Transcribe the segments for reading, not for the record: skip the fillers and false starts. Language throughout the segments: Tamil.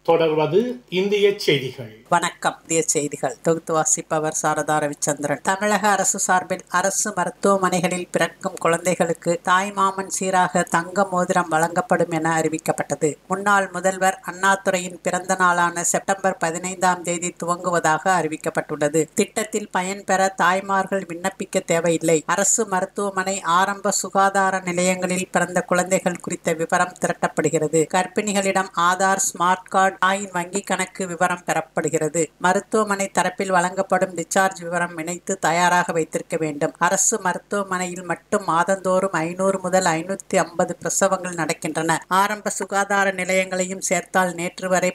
தொடர்வது இந்திய செய்திகள். வணக்கம். இந்திய செய்திகள் தொகுத்து வாசிப்பவர் சாரதா ரவிச்சந்திரன். தமிழக அரசு சார்பில் அரசு மருத்துவமனைகளில் பிறக்கும் குழந்தைகளுக்கு தாய்மாமன் சீராக தங்க மோதிரம் வழங்கப்படும் என அறிவிக்கப்பட்டது. முன்னாள் முதல்வர் அண்ணாதுரையின் பிறந்த நாளான செப்டம்பர் 15ஆம் தேதி துவங்குவதாக அறிவிக்கப்பட்டுள்ளது. திட்டத்தில் பயன்பெற தாய்மார்கள் விண்ணப்பிக்க தேவையில்லை. அரசு மருத்துவமனை, ஆரம்ப சுகாதார நிலையங்களில் பிறந்த குழந்தைகள் குறித்த விவரம் திரட்டப்படுகிறது. கர்ப்பிணிகளிடம் ஆதார், ஸ்மார்ட் கார்டு, தாயின் வங்கி கணக்கு விவரம் பெறப்படுகிறது. மருத்துவமனை தரப்பில் வழங்கப்படும் டிஸ்சார்ஜ் விவரம் இணைத்து தயாராக வைத்திருக்க வேண்டும். அரசு மருத்துவமனையில் மட்டும் மாதந்தோறும் 500 முதல் 550 பிரசவங்கள் நடக்கின்றன. ஆரம்ப சுகாதார நிலையங்களையும் சேர்த்தால் நேற்று வரை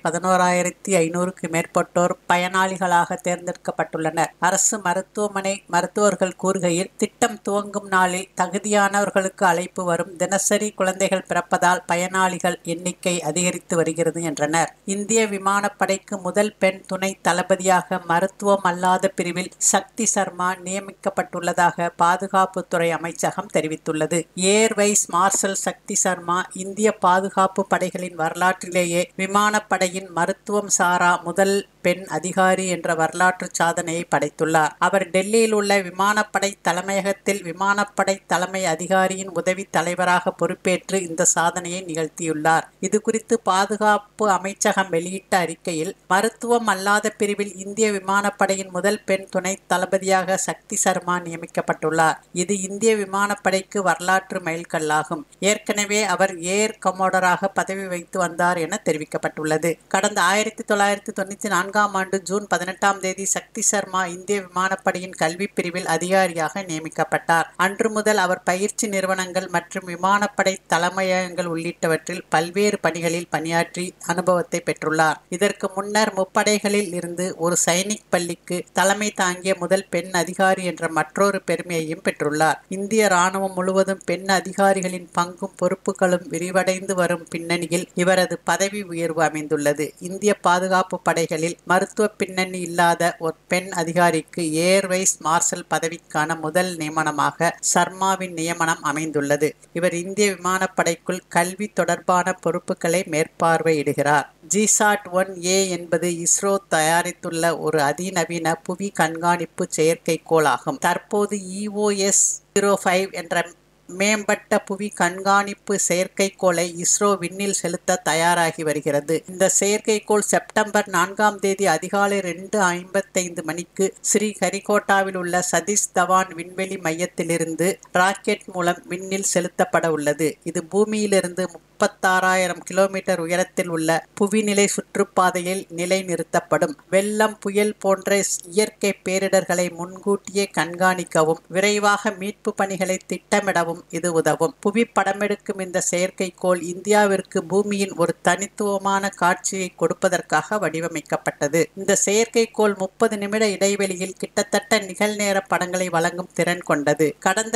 11,500க்கு மேற்பட்டோர் பயனாளிகளாக தேர்ந்தெடுக்கப்பட்டுள்ளனர். அரசு மருத்துவமனை மருத்துவர்கள் கூறுகையில், திட்டம் துவங்கும் நாளில் தகுதியானவர்களுக்கு அழைப்பு வரும். தினசரி குழந்தைகள் பிறப்பதால் பயனாளிகள் எண்ணிக்கை அதிகரித்து வருகிறது என்றனர். இந்திய விமானப்படைக்கு முதல் பெண் துணை தளபதியாக மருத்துவம் அல்லாத பிரிவில் சக்தி சர்மா நியமிக்கப்பட்டுள்ளதாக பாதுகாப்புத்துறை அமைச்சகம் தெரிவித்துள்ளது. ஏர் வைஸ் மார்ஷல் சக்தி சர்மா இந்திய பாதுகாப்பு படைகளின் வரலாற்றிலேயே விமானப்படையின் மருத்துவம் சாரா முதல் பெண் அதிகாரி என்ற வரலாற்று சாதனையை படைத்துள்ளார். அவர் டெல்லியில் உள்ள விமானப்படை தலைமையகத்தில் விமானப்படை தலைமை அதிகாரியின் உதவி தலைவராக பொறுப்பேற்று இந்த சாதனையை நிகழ்த்தியுள்ளார். இதுகுறித்து பாதுகாப்பு அமைச்சகம் வெளியிட்ட அறிக்கையில், மருத்துவம் அல்லாத பிரிவில் இந்திய விமானப்படையின் முதல் பெண் துணை தளபதியாக சக்தி சர்மா நியமிக்கப்பட்டுள்ளார். இது இந்திய விமானப்படைக்கு வரலாற்று மைல்கல்லாகும். ஏற்கனவே அவர் ஏர் கமோடராக பதவி வைத்து வந்தார் என தெரிவிக்கப்பட்டுள்ளது. கடந்த 1994ஆம் ஆண்டு ஜூன் 18ஆம் தேதி சக்தி சர்மா இந்திய விமானப்படையின் கல்வி பிரிவில் அதிகாரியாக நியமிக்கப்பட்டார். அன்று முதல் அவர் பயிற்சி நிறுவனங்கள் மற்றும் விமானப்படை தலைமையகங்கள் உள்ளிட்டவற்றில் பல்வேறு பணிகளில் பணியாற்றி அனுபவத்தை பெற்றுள்ளார். இதற்கு முன்னர் முப்படைகளில் இருந்து ஒரு சைனிக் பள்ளிக்கு தலைமை தாங்கிய முதல் பெண் அதிகாரி என்ற மற்றொரு பெருமையையும் பெற்றுள்ளார். இந்திய ராணுவம் முழுவதும் பெண் அதிகாரிகளின் பங்கும் பொறுப்புகளும் விரிவடைந்து வரும் பின்னணியில் இவரது பதவி உயர்வு அமைந்துள்ளது. இந்திய பாதுகாப்பு படைகளில் மருத்துவ பின்னணி இல்லாத ஒரு பெண் அதிகாரிக்கு ஏர் வைஸ் மார்ஷல் பதவிக்கான முதல் நியமனமாக சர்மாவின் நியமனம் அமைந்துள்ளது. இவர் இந்திய விமானப்படைக்குள் கல்வி தொடர்பான பொறுப்புகளை மேற்பார்வையிடுகிறார். GSAT-1A என்பது இஸ்ரோ தயாரித்துள்ள ஒரு அதிநவீன புவி கண்காணிப்பு செயற்கைக்கோள் ஆகும். தற்போது EOS-05 என்ற மேம்பட்ட புவி கண்காணிப்பு செயற்கைக்கோளை இஸ்ரோ விண்ணில் செலுத்த தயாராகி வருகிறது. இந்த செயற்கைக்கோள் செப்டம்பர் 4ஆம் தேதி அதிகாலை 2:55 மணிக்கு ஸ்ரீஹரிகோட்டாவில் உள்ள சதீஷ் தவான் விண்வெளி மையத்திலிருந்து ராக்கெட் மூலம் விண்ணில் செலுத்தப்பட உள்ளது. இது பூமியிலிருந்து 36,000 கிலோமீட்டர் உயரத்தில் உள்ள புவிநிலை சுற்றுப்பாதையில் நிலைநிறுத்தப்படும். வெள்ளம், புயல் போன்ற இயற்கை பேரிடர்களை முன்கூட்டியே கண்காணிக்கவும் விரைவாக மீட்பு பணிகளை திட்டமிடவும் இது உதவும். புவி படமெடுக்கும் இந்த செயற்கைக்கோள் இந்தியாவிற்கு பூமியின் ஒரு தனித்துவமான காட்சியை கொடுப்பதற்காக வடிவமைக்கப்பட்டது. இந்த செயற்கைக்கோள் 30 நிமிட இடைவெளியில் கிட்டத்தட்ட நிகழ்நேர படங்களை வழங்கும் திறன் கொண்டது. கடந்த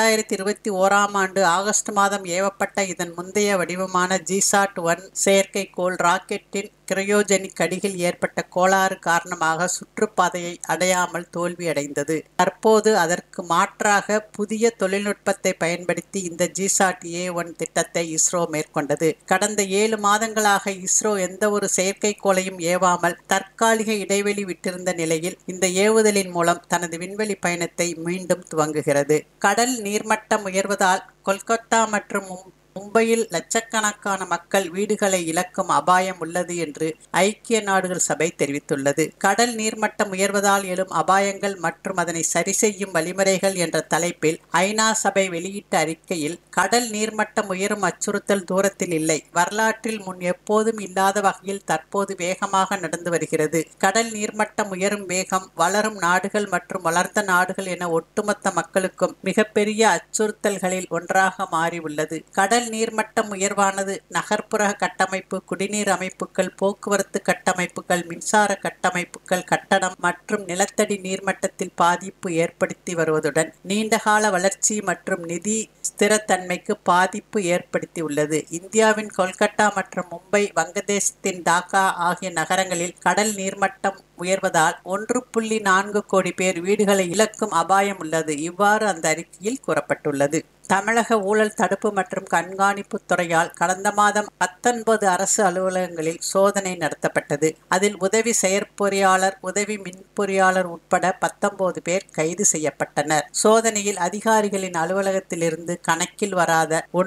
2021ஆம் ஆண்டு ஆகஸ்ட் மாதம் ஏவப்பட்ட இதன் முந்தைய வடிவமான GSAT-1 செயற்கைக்கோள் ராக்கெட்டின் கிரையோஜெனிக் அடியில் ஏற்பட்ட கோளாறு காரணமாக சுற்றுப்பாதையை அடையாமல் தோல்வியடைந்தது. தற்போது அதற்கு மாற்றாக புதிய தொழில்நுட்பத்தை பயன்படுத்தி இந்த GSAT-A1 திட்டத்தை இஸ்ரோ மேற்கொண்டது. கடந்த 7 மாதங்களாக இஸ்ரோ எந்த ஒரு செயற்கைக்கோளையும் ஏவாமல் தற்காலிக இடைவெளி விட்டிருந்த நிலையில் இந்த ஏவுதலின் மூலம் தனது விண்வெளி பயணத்தை மீண்டும் துவங்குகிறது. கடல் நீர்மட்டம் உயர்வதால் கொல்கத்தா மற்றும் மும்பையில் லட்சக்கணக்கான மக்கள் வீடுகளை இழக்கும் அபாயம் உள்ளது என்று ஐக்கிய நாடுகள் சபை தெரிவித்துள்ளது. கடல் நீர்மட்டம் உயர்வதால் எழும் அபாயங்கள் மற்றும் அதனை சரி செய்யும் வழிமுறைகள் என்ற தலைப்பில் ஐநா சபை வெளியிட்ட அறிக்கையில், கடல் நீர்மட்டம் உயரும் அச்சுறுத்தல் தூரத்தில் இல்லை, வரலாற்றில் முன் எப்போதும் இல்லாத வகையில் தற்போது வேகமாக நடந்து வருகிறது. கடல் நீர்மட்டம் உயரும் வேகம் வளரும் நாடுகள் மற்றும் வளர்ந்த நாடுகள் என ஒட்டுமொத்த மக்களுக்கும் மிகப்பெரிய அச்சுறுத்தல்களில் ஒன்றாக மாறி உள்ளது. கடல் நீர்மட்டம் உயர்வானது நகர்ப்புற கட்டமைப்பு, குடிநீர் அமைப்புகள், போக்குவரத்து கட்டமைப்புகள், மின்சார கட்டமைப்புகள், கட்டடம் மற்றும் நிலத்தடி நீர்மட்டத்தில் பாதிப்பு ஏற்படுத்தி வருவதுடன் நீண்டகால வளர்ச்சி மற்றும் நிதி ஸ்திரத்தன்மைக்கு பாதிப்பு ஏற்படுத்தியுள்ளது. இந்தியாவின் கொல்கத்தா மற்றும் மும்பை, வங்கதேசத்தின் டாக்கா ஆகிய நகரங்களில் கடல் நீர்மட்டம் உயர்வதால் 1.4 கோடி பேர் வீடுகளை இழக்கும் அபாயம் உள்ளது. இவ்வாறு அந்த அறிக்கையில் கூறப்பட்டுள்ளது. தமிழக ஊழல் தடுப்பு மற்றும் கண்காணிப்பு துறையால் கடந்த மாதம் 19 அரசு அலுவலகங்களில் சோதனை நடத்தப்பட்டது. அதில் உதவி செயற்பொறியாளர், உதவி மின்பொறியாளர் உட்பட 19 பேர் கைது செய்யப்பட்டனர். சோதனையில் அதிகாரிகளின் அலுவலகத்திலிருந்து கணக்கில் வராத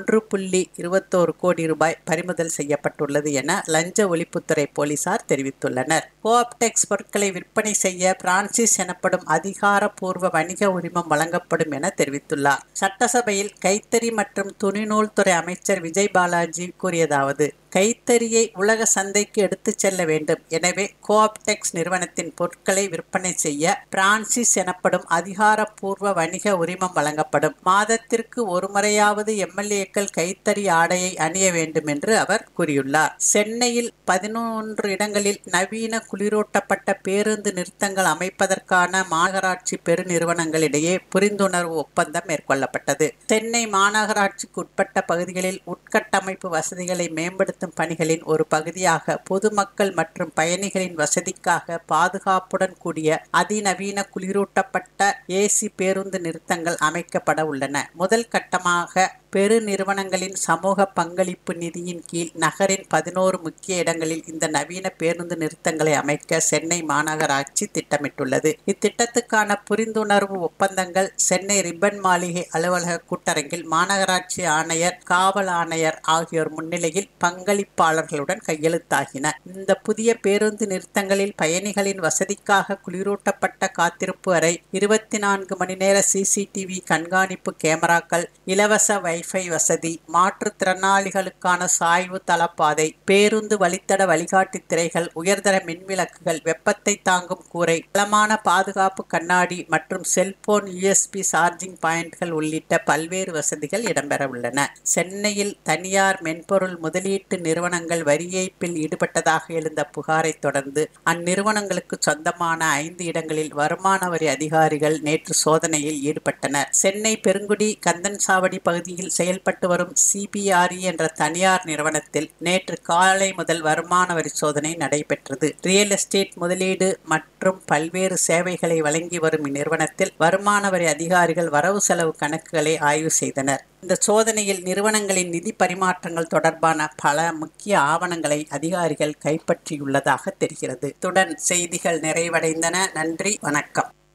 1.21 கோடி ரூபாய் பறிமுதல் செய்யப்பட்டுள்ளது என லஞ்ச ஒழிப்புத்துறை போலீசார் தெரிவித்துள்ளனர். கோஆப்டெக்ஸ் பொருட்களை விற்பனை செய்ய பிரான்சிஸ் எனப்படும் அதிகாரப்பூர்வ வணிக உரிமம் வழங்கப்படும் என தெரிவித்துள்ளார். சட்டசபையில் கைத்தறி மற்றும் துணிநூல் துறை அமைச்சர் விஜய் பாலாஜி கூறியதாவது: கைத்தறியை உலக சந்தைக்கு எடுத்துச் செல்ல வேண்டும். எனவே கோஆப்டெக்ஸ் நிறுவனத்தின் பொருட்களை விற்பனை செய்ய பிரான்சிஸ் எனப்படும் அதிகாரப்பூர்வ வணிக உரிமம் வழங்கப்படும். மாதத்திற்கு ஒரு முறையாவது எம்எல்ஏக்கள் கைத்தறி ஆடையை அணிய வேண்டும் என்று அவர் கூறியுள்ளார். சென்னையில் 11 இடங்களில் நவீன குளிரூட்டப்பட்ட பேருந்து நிறுத்தங்கள் அமைப்பதற்கான மாநகராட்சி பெருநிறுவனங்களிடையே புரிந்துணர்வு ஒப்பந்தம் மேற்கொள்ளப்பட்டது. சென்னை மாநகராட்சிக்கு உட்பட்ட பகுதிகளில் உட்கட்டமைப்பு வசதிகளை மேம்படுத்தும் பணிகளின் ஒரு பகுதியாக பொதுமக்கள் மற்றும் பயணிகளின் வசதிக்காக பாதுகாப்புடன் கூடிய அதிநவீன குளிரூட்டப்பட்ட ஏசி பேருந்து நிறுத்தங்கள் அமைக்கப்பட உள்ளன. முதல் கட்டமாக பெருநிறுவனங்களின் சமூக பங்களிப்பு நிதியின் கீழ் நகரின் 11 முக்கிய இடங்களில் இந்த நவீன பேருந்து நிறுத்தங்களை அமைக்க சென்னை மாநகராட்சி திட்டமிட்டுள்ளது. இத்திட்டத்துக்கான புரிந்துணர்வு ஒப்பந்தங்கள் சென்னை ரிப்பன் மாளிகை அலுவலக கூட்டரங்கில் மாநகராட்சி ஆணையர், காவல் ஆணையர் ஆகியோர் முன்னிலையில் பங்களிப்பாளர்களுடன் கையெழுத்தாகின. இந்த புதிய பேருந்து நிறுத்தங்களில் பயணிகளின் வசதிக்காக குளிரூட்டப்பட்ட காத்திருப்பு அறை, 24 மணி நேர CCTV கண்காணிப்பு கேமராக்கள், இலவச வைஃபை வசதி, மாற்றுத்திறனாளிகளுக்கான சாய்வு தளப்பாதை, பேருந்து வழித்தட வழிகாட்டி திரைகள், உயர்தர மின்விளக்குகள், வெப்பத்தை தாங்கும் கூரை, பலமான பாதுகாப்பு கண்ணாடி மற்றும் செல்போன் USB சார்ஜிங் பாயிண்ட்கள் உள்ளிட்ட பல்வேறு வசதிகள் இடம்பெற உள்ளன. சென்னையில் தனியார் மென்பொருள் முதலீட்டு நிறுவனங்கள் வரி ஏய்ப்பில் ஈடுபட்டதாக எழுந்த புகாரை தொடர்ந்து அந்நிறுவனங்களுக்கு சொந்தமான 5 இடங்களில் வருமான வரி அதிகாரிகள் நேற்று சோதனையில் ஈடுபட்டனர். சென்னை பெருங்குடி கந்தன்சாவடி பகுதியில் செயல்பட்டு வரும் CBRE என்ற தனியார் நிறுவனத்தில் நேற்று காலை முதல் வருமான வரி சோதனை நடைபெற்றது. ரியல் எஸ்டேட் முதலீடு மற்றும் பல்வேறு சேவைகளை வழங்கி வரும் இந்நிறுவனத்தில் வருமான வரி அதிகாரிகள் வரவு செலவு கணக்குகளை ஆய்வு செய்தனர். இந்த சோதனையில் நிறுவனங்களின் நிதி பரிமாற்றங்கள் தொடர்பான பல முக்கிய ஆவணங்களை அதிகாரிகள் கைப்பற்றியுள்ளதாக தெரிகிறது. இத்துடன் செய்திகள் நிறைவடைந்தன. நன்றி, வணக்கம்.